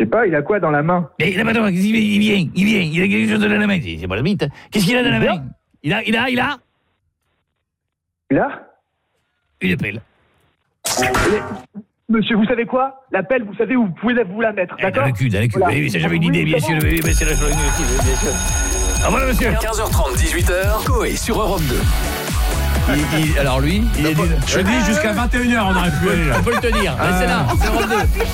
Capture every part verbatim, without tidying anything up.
sais pas, il a quoi dans la main? Mais il a pas de... il vient, il vient, il a quelque chose dans la main. C'est pas le mythe. Qu'est-ce qu'il a dans la main? Il a, il a, il a Il a une pelle. Monsieur, vous savez quoi? La pelle, vous savez où vous pouvez vous la mettre, Eh, d'accord? dans le cul, dans le cul. Voilà. Oui, c'est j'avais une idée, bien sûr. Oui, mais c'est la chose, bien sûr. Ah voilà, monsieur. quinze heures trente, dix-huit heures, Coé sur Europe deux. Il, il, alors lui, il est d'une... Je dis jusqu'à vingt et une heures, on aurait pu aller là. On peut le tenir. Mais c'est là, c'est Europe deux.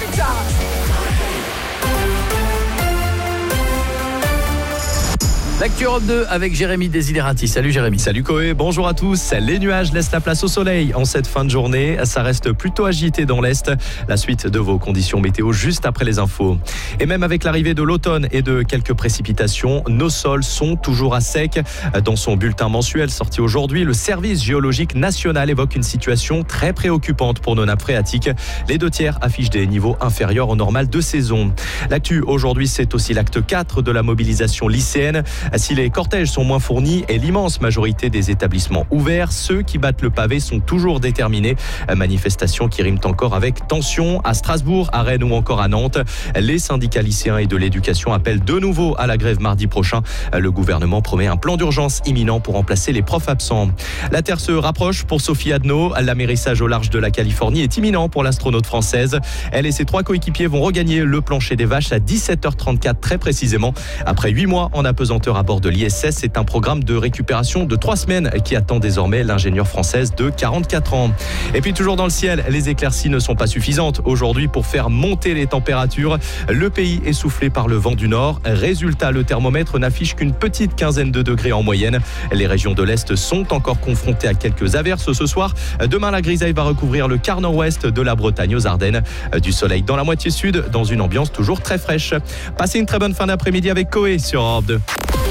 L'actu Europe deux avec Jérémy Desiderati. Salut Jérémy. Salut Coé, bonjour à tous. Les nuages laissent la place au soleil en cette fin de journée. Ça reste plutôt agité dans l'Est. La suite de vos conditions météo juste après les infos. Et même avec l'arrivée de l'automne et de quelques précipitations, nos sols sont toujours à sec. Dans son bulletin mensuel sorti aujourd'hui, le service géologique national évoque une situation très préoccupante pour nos nappes phréatiques. Les deux tiers affichent des niveaux inférieurs au normal de saison. L'actu aujourd'hui, c'est aussi l'acte quatre de la mobilisation lycéenne. Si les cortèges sont moins fournis et l'immense majorité des établissements ouverts, ceux qui battent le pavé sont toujours déterminés. Manifestation qui rime encore avec tension à Strasbourg, à Rennes ou encore à Nantes. Les syndicats lycéens et de l'éducation appellent de nouveau à la grève mardi prochain. Le gouvernement promet un plan d'urgence imminent pour remplacer les profs absents. La Terre se rapproche pour Sophie Adno. L'amérissage au large de la Californie est imminent pour l'astronaute française. Elle et ses trois coéquipiers vont regagner le plancher des vaches à dix-sept heures trente-quatre très précisément. Après huit mois en apesanteur à bord de l'I S S, c'est un programme de récupération de trois semaines qui attend désormais l'ingénieure française de quarante-quatre ans. Et puis toujours dans le ciel, les éclaircies ne sont pas suffisantes aujourd'hui pour faire monter les températures. Le pays est soufflé par le vent du nord. Résultat, le thermomètre n'affiche qu'une petite quinzaine de degrés en moyenne. Les régions de l'Est sont encore confrontées à quelques averses ce soir. Demain, la grisaille va recouvrir le quart nord-ouest de la Bretagne aux Ardennes. Du soleil dans la moitié sud, dans une ambiance toujours très fraîche. Passez une très bonne fin d'après-midi avec Coé sur Europe deux.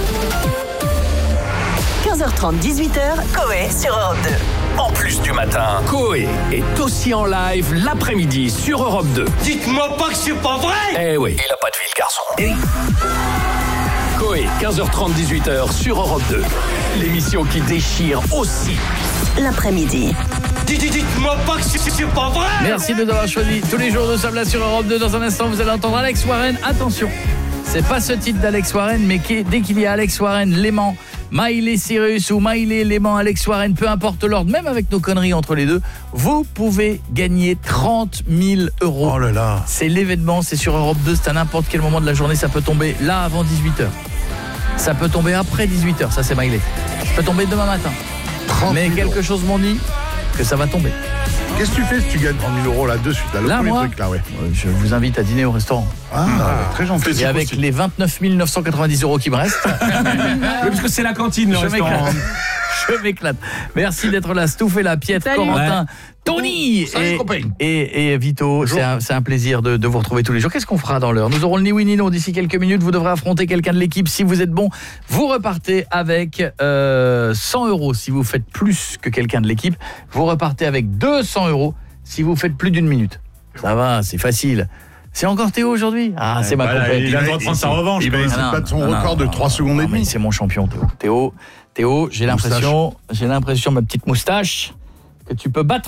quinze heures trente, dix-huit heures, Coé sur Europe deux. En plus du matin, Coé est aussi en live l'après-midi sur Europe deux. Dites-moi pas que c'est pas vrai! Eh oui, il a pas de vie le garçon. Eh oui. Coé, quinze heures trente, dix-huit heures sur Europe deux. L'émission qui déchire aussi l'après-midi. Dites-moi pas que c'est, c'est pas vrai! Merci de nous avoir choisi. Tous les jours, nous sommes là sur Europe deux. Dans un instant, vous allez entendre Alex Warren. Attention, c'est pas ce titre d'Alex Warren, mais qui, dès qu'il y a Alex Warren, Léman, Miley Cyrus ou Miley, Léman, Alex Warren, peu importe l'ordre, même avec nos conneries entre les deux, vous pouvez gagner trente mille euros. Oh là là. C'est l'événement, c'est sur Europe deux, c'est à n'importe quel moment de la journée, ça peut tomber là avant dix-huit heures. Ça peut tomber après dix-huit heures, ça c'est Miley. Ça peut tomber demain matin. Mais quelque chose m'ont dit que ça va tomber. Qu'est-ce que tu fais si tu gagnes trente mille euros là de suite là, le Là, premier moi, truc là, ouais. Je vous invite à dîner au restaurant. Ah, ah très gentil. Et avec les vingt-neuf mille neuf cent quatre-vingt-dix euros qui me restent. Parce que c'est la cantine, le je restaurant. M'éclate. Je m'éclate. Merci d'être là, Stouff et la Piette, Salut. Corentin, Ouais. Tony Salut, et, copain. et, et Vito. C'est un, c'est un plaisir de, de vous retrouver tous les jours. Qu'est-ce qu'on fera dans l'heure? Nous aurons le ni oui ni non d'ici quelques minutes. Vous devrez affronter quelqu'un de l'équipe. Si vous êtes bon, vous repartez avec euh, cent euros. Si vous faites plus que quelqu'un de l'équipe, vous repartez avec deux cents euros si vous faites plus d'une minute. Ça va, c'est facile. C'est encore Théo aujourd'hui? Ah, c'est ma Voilà, compète. il a le droit de prendre sa revanche. Il va essayer de battre son record de trois secondes et Non, mais demie. c'est mon champion, Théo. Théo, Théo, j'ai l'impression, j'ai l'impression, ma petite moustache, que tu peux battre